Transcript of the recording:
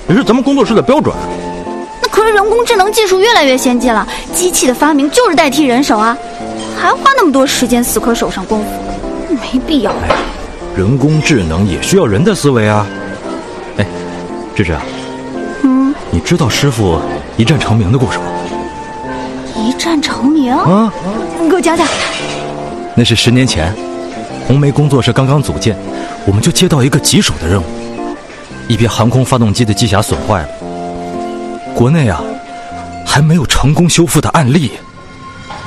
也是咱们工作室的标准。 那可是人工智能技术越来越先进了，机器的发明就是代替人手啊，还花那么多时间死磕手上功夫，没必要。 人工智能也需要人的思维啊。哎，芝芝啊，你知道师傅一战成名的故事吗？ 一战成名啊， 你给我讲讲。 那是10年前，红梅工作室刚刚组建，我们就接到一个棘手的任务，一批航空发动机的机匣损坏了，国内啊还没有成功修复的案例。